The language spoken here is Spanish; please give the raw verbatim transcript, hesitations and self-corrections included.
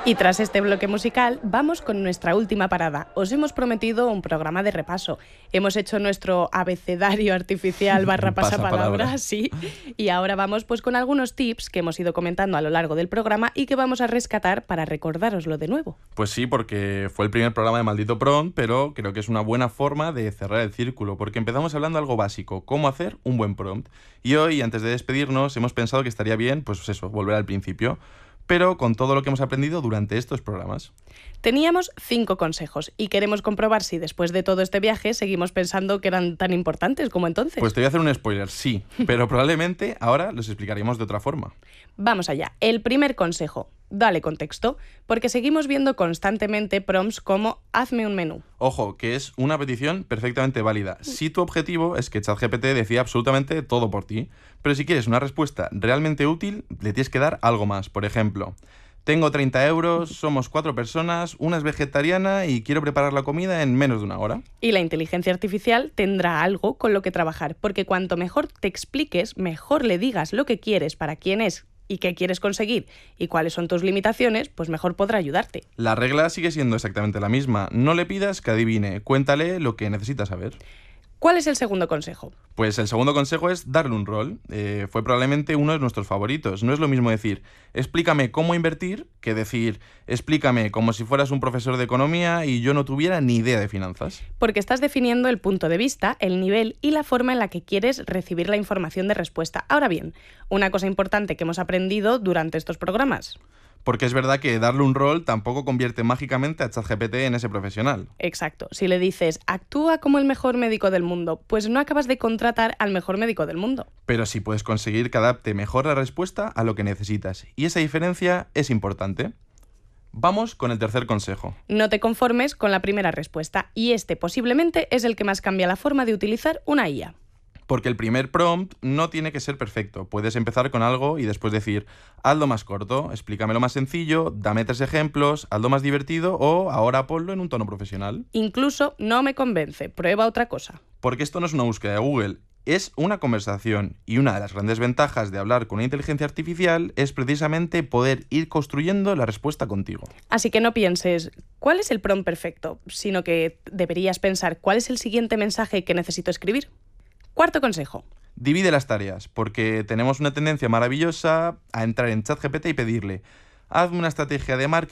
Y tras este bloque musical, vamos con nuestra última parada. Os hemos prometido un programa de repaso. Hemos hecho nuestro abecedario artificial barra pasapalabra, sí. Y ahora vamos pues con algunos tips que hemos ido comentando a lo largo del programa y que vamos a rescatar para recordároslo de nuevo. Pues sí, porque fue el primer programa de Maldito Prompt, pero creo que es una buena forma de cerrar el círculo, porque empezamos hablando de algo básico, cómo hacer un buen prompt. Y hoy, antes de despedirnos, hemos pensado que estaría bien, pues eso, volver al principio, pero con todo lo que hemos aprendido durante estos programas. Teníamos cinco consejos y queremos comprobar si después de todo este viaje seguimos pensando que eran tan importantes como entonces. Pues te voy a hacer un spoiler, sí, pero probablemente ahora los explicaremos de otra forma. Vamos allá. El primer consejo, dale contexto, porque seguimos viendo constantemente prompts como hazme un menú. Ojo, que es una petición perfectamente válida. Si tu objetivo es que ChatGPT decida absolutamente todo por ti, pero si quieres una respuesta realmente útil, le tienes que dar algo más. Por ejemplo, tengo treinta euros, somos cuatro personas, una es vegetariana y quiero preparar la comida en menos de una hora. Y la inteligencia artificial tendrá algo con lo que trabajar, porque cuanto mejor te expliques, mejor le digas lo que quieres, para quién es y qué quieres conseguir y cuáles son tus limitaciones, pues mejor podrá ayudarte. La regla sigue siendo exactamente la misma. No le pidas que adivine, cuéntale lo que necesita saber. ¿Cuál es el segundo consejo? Pues el segundo consejo es darle un rol. Eh, fue probablemente uno de nuestros favoritos. No es lo mismo decir, explícame cómo invertir, que decir, explícame como si fueras un profesor de economía y yo no tuviera ni idea de finanzas. Porque estás definiendo el punto de vista, el nivel y la forma en la que quieres recibir la información de respuesta. Ahora bien, una cosa importante que hemos aprendido durante estos programas. Porque es verdad que darle un rol tampoco convierte mágicamente a ChatGPT en ese profesional. Exacto. Si le dices, actúa como el mejor médico del mundo, pues no acabas de contratar al mejor médico del mundo. Pero sí puedes conseguir que adapte mejor la respuesta a lo que necesitas. Y esa diferencia es importante. Vamos con el tercer consejo. No te conformes con la primera respuesta, y este posiblemente es el que más cambia la forma de utilizar una I A. Porque el primer prompt no tiene que ser perfecto. Puedes empezar con algo y después decir, hazlo más corto, explícamelo más sencillo, dame tres ejemplos, hazlo más divertido o ahora ponlo en un tono profesional. Incluso no me convence, prueba otra cosa. Porque esto no es una búsqueda de Google, es una conversación. Y una de las grandes ventajas de hablar con una inteligencia artificial es precisamente poder ir construyendo la respuesta contigo. Así que no pienses, ¿cuál es el prompt perfecto? Sino que deberías pensar, ¿cuál es el siguiente mensaje que necesito escribir? Cuarto consejo. Divide las tareas, porque tenemos una tendencia maravillosa a entrar en ChatGPT y pedirle, hazme una estrategia de marketing